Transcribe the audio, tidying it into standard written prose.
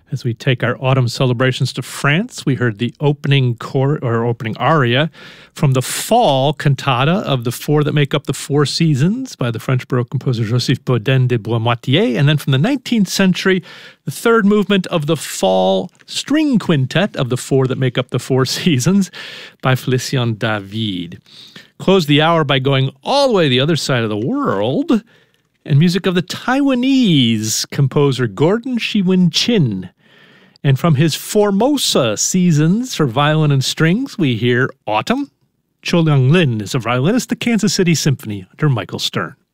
As we take our autumn celebrations to France, we heard the opening aria from the Fall cantata of the Four That Make Up the Four Seasons by the French Baroque composer Joseph Bodin de Boismoitié, and then from the 19th century, the third movement of the Fall string quintet of the Four That Make Up the Four Seasons by Félicien David. Closed the hour by going all the way to the other side of the world and music of the Taiwanese composer Gordon Shiwen Chin. And from his Formosa Seasons for violin and strings, we hear Autumn. Cho Young Lin is a violinist, the Kansas City Symphony under Michael Stern.